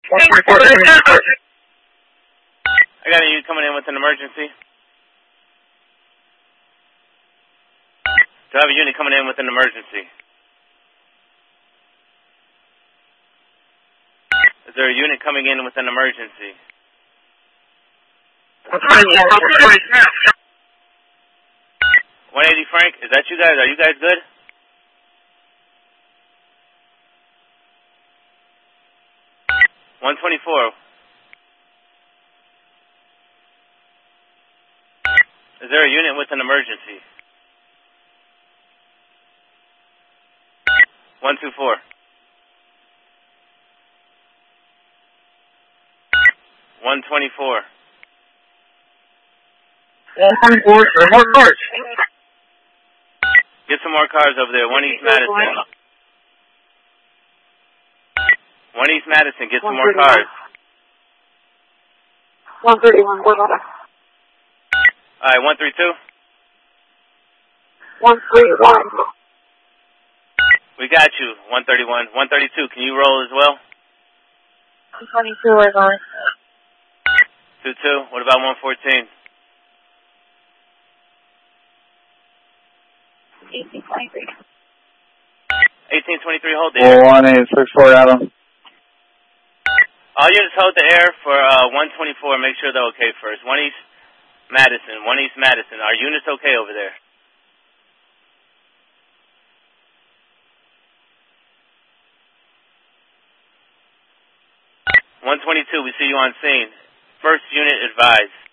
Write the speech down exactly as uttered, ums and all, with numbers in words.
one twenty-four. I got a unit coming in with an emergency. Do I have a unit coming in with an emergency? Is there a unit coming in with an emergency? one eighty Frank, is that you guys? Are you guys good? one twenty-four. Is there a unit with an emergency? one two four. one twenty-four. one twenty-four, sir. More cars. Get some more cars over there. one East Madison. one East Madison, get some more cars. one thirty-one, what about that? Alright, one three two. one thirty-one. We got you, one thirty-one. one thirty-two, can you roll as well? one twenty-two, we're going. two two, what about one fourteen? eighteen twenty-three. eighteen twenty-three, hold the air. one eight six four, Adam. All units hold the air for uh, one twenty-four, make sure they're okay first. one East Madison, one East Madison, are units okay over there? one twenty-two, we see you on scene. First unit advised.